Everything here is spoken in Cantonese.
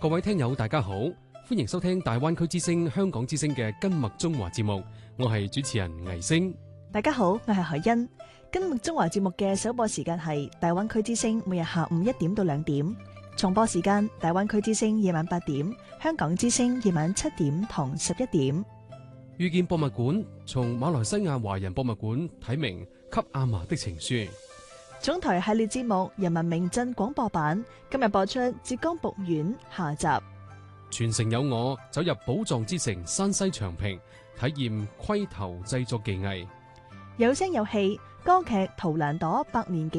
各位聽友大家好，歡迎收聽大灣區之聲香港之聲嘅根脈中華節目，我係主持人倪星。 大家好，我係海欣。根脈中華節目嘅首播時間係大灣區之聲每日下午1點到2點，重播時間大灣區之聲夜晚8點，香港之聲夜晚7點同11點。 遇見博物館從馬來西亞華人博物館睇明給阿嫲的情書。 總台系列節目《人民名鎮廣播版》今日播出浙江북縣下集。 全城有我走入寶藏之城山西長平，體驗窺頭製作技藝。 有聲有戲，歌劇《圖蘭朵百年紀》